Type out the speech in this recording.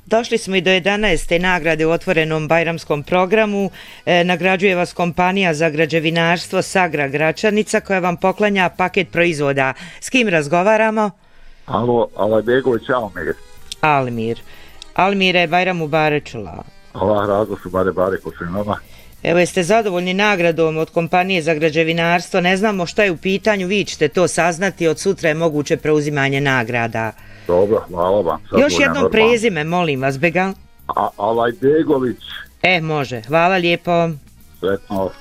Došli smo i do 11. nagrade u otvorenom bajramskom programu. Nagrađuje vas kompanija za građevinarstvo Sagra Gračanica koja vam poklanja paket proizvoda. S kim razgovaramo? Alo, Alajbegović Almir. Almire, Bajram Mubarečula. Allah razlo su bare ko su nama. Evo, jeste zadovoljni nagradom od kompanije za građevinarstvo? Ne znamo šta je u pitanju, vi ćete to saznati, od sutra je moguće preuzimanje nagrada. Dobro, hvala vam. Još jednom prezime, molim vas, Begal. Alajbegović. Može, hvala lijepo. Sretno.